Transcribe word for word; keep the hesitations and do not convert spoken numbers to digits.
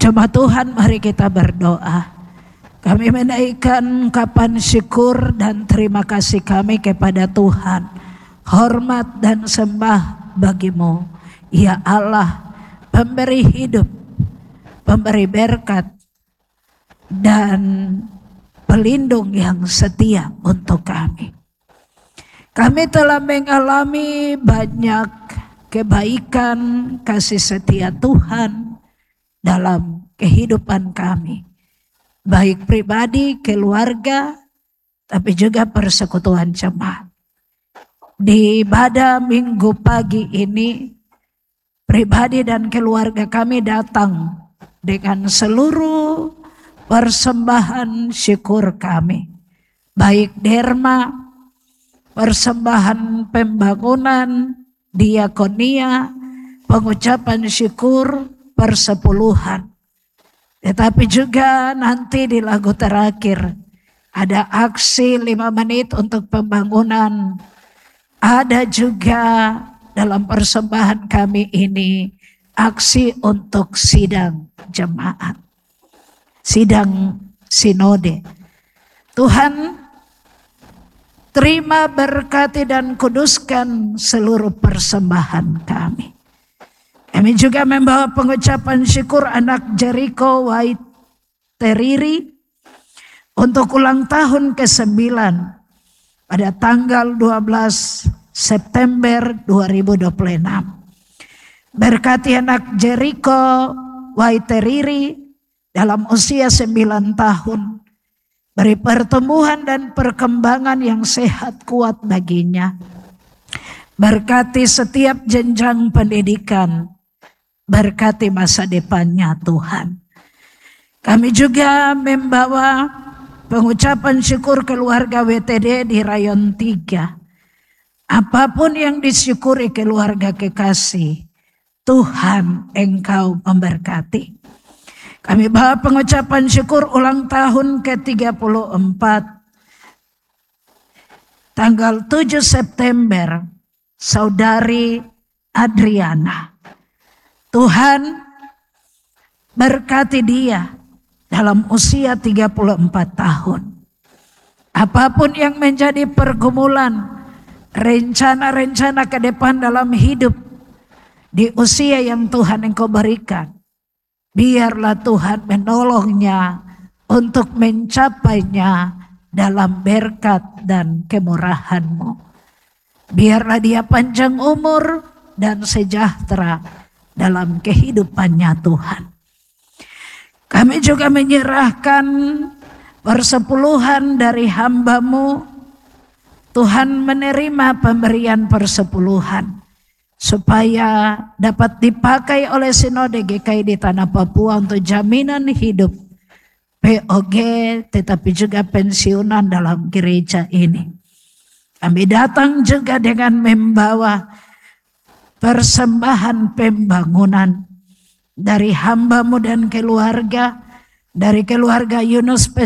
Jemaat Tuhan, mari kita berdoa. Kami menaikkan ungkapan syukur dan terima kasih kami kepada Tuhan. Hormat dan sembah bagimu, ya Allah, pemberi hidup, pemberi berkat, dan pelindung yang setia untuk kami. Kami telah mengalami banyak kebaikan, kasih setia Tuhan dalam kehidupan kami. Baik pribadi, keluarga, tapi juga persekutuan jemaat. Di ibadah minggu pagi ini, pribadi dan keluarga kami datang dengan seluruh persembahan syukur kami. Baik derma, persembahan pembangunan, diakonia, pengucapan syukur, persepuluhan. Tetapi juga nanti di lagu terakhir ada aksi lima menit untuk pembangunan. Ada juga dalam persembahan kami ini aksi untuk sidang jemaat. Sidang sinode. Tuhan, terima, berkati dan kuduskan seluruh persembahan kami. Kami juga membawa pengucapan syukur anak Jericho Waiteriri untuk ulang tahun kesembilan pada tanggal dua belas September dua ribu dua puluh enam. Berkati anak Jericho Waiteriri dalam usia sembilan tahun. Beri pertumbuhan dan perkembangan yang sehat kuat baginya. Berkati setiap jenjang pendidikan. Berkati masa depannya Tuhan. Kami juga membawa pengucapan syukur keluarga W T D di Rayon tiga. Apapun yang disyukuri keluarga kekasih, Tuhan Engkau memberkati. Kami bawa pengucapan syukur ulang tahun ke tiga puluh empat. Tanggal tujuh September, Saudari Adriana. Tuhan berkati dia dalam usia tiga puluh empat tahun. Apapun yang menjadi pergumulan, rencana-rencana ke depan dalam hidup di usia yang Tuhan Engkau berikan, biarlah Tuhan menolongnya untuk mencapainya dalam berkat dan kemurahan-Mu. Biarlah dia panjang umur dan sejahtera dalam kehidupannya Tuhan. Kami juga menyerahkan persepuluhan dari hamba-Mu. Tuhan menerima pemberian persepuluhan supaya dapat dipakai oleh Sinode G K I di Tanah Papua untuk jaminan hidup P O G, tetapi juga pensiunan dalam gereja ini. Kami datang juga dengan membawa persembahan pembangunan dari hamba-Mu dan keluarga, dari keluarga Yunus